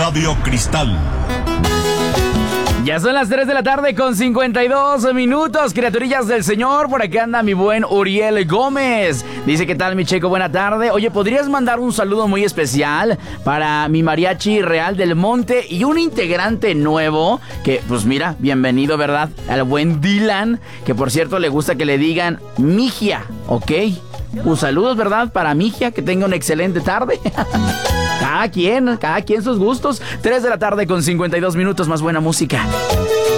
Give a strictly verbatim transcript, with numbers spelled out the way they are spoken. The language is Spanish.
Radio Cristal. Ya son las tres de la tarde con cincuenta y dos minutos, criaturillas del Señor. Por acá anda mi buen Uriel Gómez. Dice, ¿qué tal, mi Checo? Buena tarde. Oye, ¿podrías mandar un saludo muy especial para mi mariachi Real del Monte y un integrante nuevo? Que, pues mira, bienvenido, ¿verdad? Al buen Dylan, que por cierto le gusta que le digan Migia, ¿ok? Pues saludos, ¿verdad? Para Migia, que tenga una excelente tarde. Cada quien, cada quien sus gustos. tres de la tarde con cincuenta y dos minutos, más buena música.